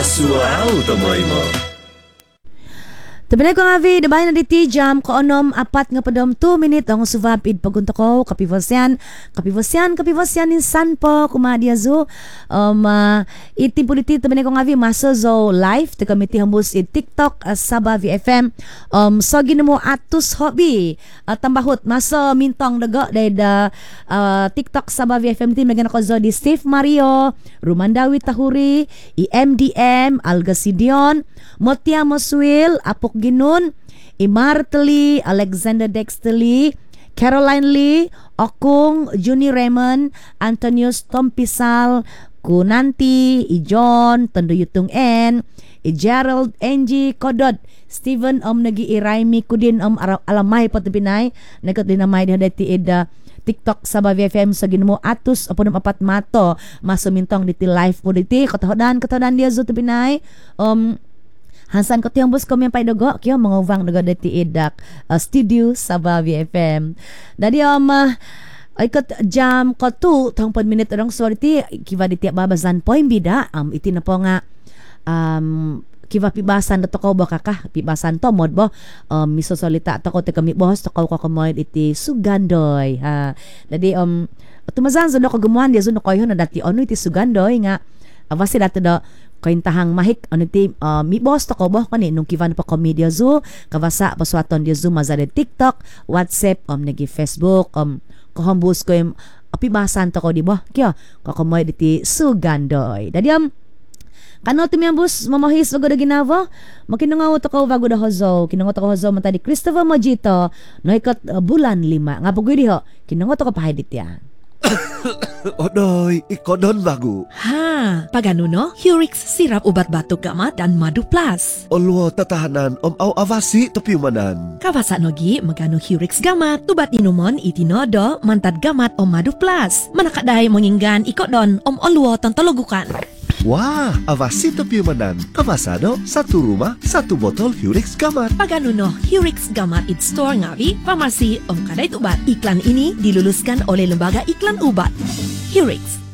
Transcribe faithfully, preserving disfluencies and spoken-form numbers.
Masual tamoy mo. Tabi ko nga vi, dabay na diti jam ko onom apat nga padom two minute ang suvapid pagunto ko kapivosyan kapivosyan kapivosyan insan po kumadia zo um uh, iti politi tabi ko nga vi maso zo live te committee hambus i TikTok uh, Sabah V F M um so ginamo atus hobby uh, tambahot maso mintong daga dai da uh, TikTok Sabah V F M team nagan ko zo di Steve Mario Rumandawi Tahuri I M D M Algasidion Motia Moswil Apok Ginun, Imartli, Alexander Dexterly, Caroline Lee, Okung, Juni Raymond, Antonius Tompisal, Kunanti, I John, Tanduyutong N, I Gerald, Angie, Kodod, Steven, Om Nagi Iraimi, Kudin, Om Alamay, Patapinay, Nagot din namay na dati ida TikTok Sabah V F M sa ginmo atus apon apat mato, masumintong diti live po diti, katahodan, katahodan dia zo tapinay, um, Hansan ko tiyang bus ko miyang paidogo kyo mga uvang naga dati idak uh, studio Sabah V F M. Dadi um uh, ay kat jam ko tu tong pod minute rong sorti kiva diti babazan po imbida um iti na po nga um kiva pibasan to ko baka ka pibasan to mod bo um misosolita to ko te kami boss to ko ko moy iti sugandoy ha. Dadi um tumazan zo no ko gumuhan dia zo no ko na dati ono iti sugandoy nga avasi dato do kaintahang mahik ano ti uh, mi boss to ko bo kani nung kivan pa komedya zo kavasa paswaton dia zo mazade TikTok WhatsApp um nagi Facebook um kohambus ko im apibasan to ko di bo kyo kakomoy diti sugandoy dadi am kano ti miambus mamahis bago da ginavo makinangaw to ko bago da hozo kinangaw to ko hozo mata di Christopher Mojito no ikat uh, bulan lima nga pugwi di ho kinangaw to ko pahidit ya. Odoy, ikodon bago. Ha, pagano no? Hurix sirap ubat batok gamat dan madu plus. Olwo tatahanan om au avasi tapiumanan. Kawasa nogi magano Hurix gamat ubat inumon itinodo mantad gamat om madu plus. Manakaday manginggan ikodon om olwo tantologukan. Wah, avasi tapiumanan. Kawasado, satu rumah, satu botol Hurix gamat. Pagano no? Hurix gamat it store ngawi, pharmacy om kadait ubat. Iklan ini diluluskan oleh lembaga iklan ubat. Hurix.